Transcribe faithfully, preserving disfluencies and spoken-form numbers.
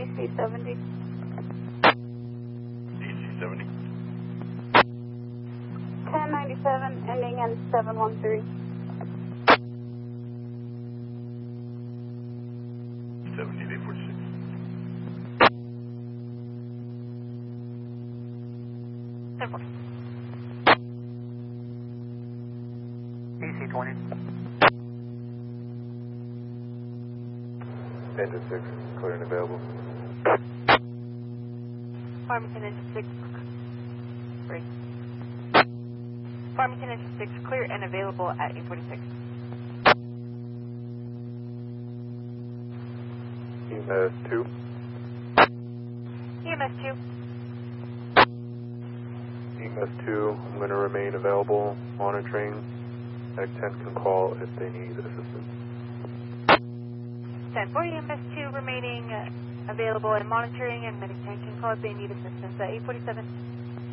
C seventy. D C seventy. ten ninety-seven, ending in seven one three. seventy, eight forty-six. E C twenty. Engine six, clear and available. Farmington Engine six. Break. Farmington Engine six, clear and available at eight forty-six. E M S two. E M S two. E M S two, I'm going to remain available, monitoring. X ten can call if they need assistance. ten four, E M S two remaining uh, available and monitoring, and Medic ten can call if they need assistance at eight forty-seven.